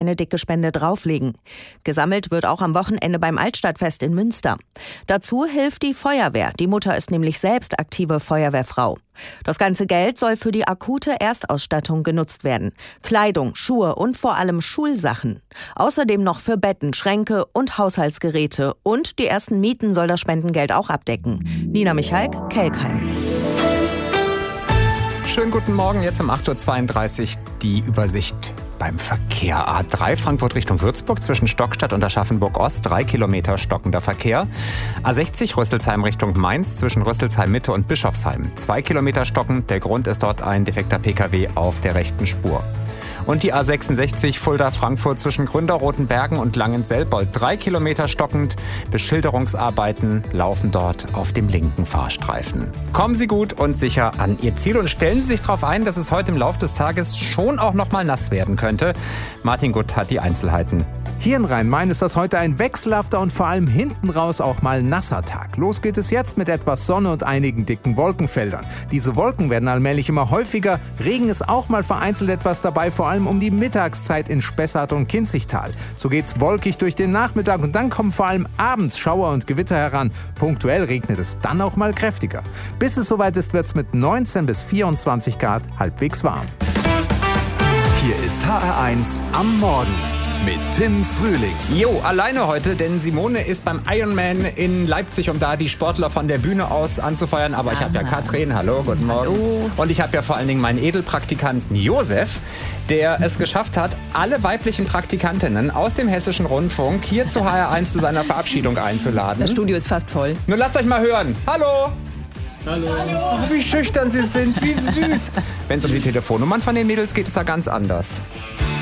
eine dicke Spende drauflegen. Gesammelt wird auch am Wochenende beim Altstadtfest in Münster. Dazu hilft die Feuerwehr. Die Mutter ist nämlich selbst aktive Feuerwehrfrau. Das ganze Geld soll für die akute Erstausstattung genutzt werden. Kleidung, Schuhe und vor allem Schulsachen. Außerdem noch für Betten, Schränke und Haushaltsgeräte. Und die ersten Mieten soll das Spendengeld auch abdecken. Nina Michalk, Kelkheim. Schönen guten Morgen, jetzt um 8.32 Uhr die Übersicht beim Verkehr. A3 Frankfurt Richtung Würzburg zwischen Stockstadt und Aschaffenburg Ost, 3 Kilometer stockender Verkehr. A60 Rüsselsheim Richtung Mainz zwischen Rüsselsheim Mitte und Bischofsheim, 2 Kilometer stockend. Der Grund ist dort ein defekter Pkw auf der rechten Spur. Und die A66 Fulda-Frankfurt zwischen Gründerrotenbergen und Langenselbold, 3 Kilometer stockend. Beschilderungsarbeiten laufen dort auf dem linken Fahrstreifen. Kommen Sie gut und sicher an Ihr Ziel und stellen Sie sich darauf ein, dass es heute im Laufe des Tages schon auch noch mal nass werden könnte. Martin Gutt hat die Einzelheiten. Hier in Rhein-Main ist das heute ein wechselhafter und vor allem hinten raus auch mal nasser Tag. Los geht es jetzt mit etwas Sonne und einigen dicken Wolkenfeldern. Diese Wolken werden allmählich immer häufiger. Regen ist auch mal vereinzelt etwas dabei, vor allem um die Mittagszeit in Spessart und Kinzigtal. So geht's wolkig durch den Nachmittag und dann kommen vor allem abends Schauer und Gewitter heran. Punktuell regnet es dann auch mal kräftiger. Bis es soweit ist, wird's mit 19 bis 24 Grad halbwegs warm. Hier ist HR1 am Morgen mit Tim Frühling. Jo, alleine heute, denn Simone ist beim Ironman in Leipzig, um da die Sportler von der Bühne aus anzufeuern. Aber ich habe ja Katrin, hallo, guten Morgen. Hallo. Und ich habe ja vor allen Dingen meinen Edelpraktikanten Josef, der es geschafft hat, alle weiblichen Praktikantinnen aus dem Hessischen Rundfunk hier zu HR1 zu seiner Verabschiedung einzuladen. Das Studio ist fast voll. Nur lasst euch mal hören. Hallo! Hallo. Oh, wie schüchtern sie sind, wie süß. Wenn es um die Telefonnummern von den Mädels geht, ist er ganz anders.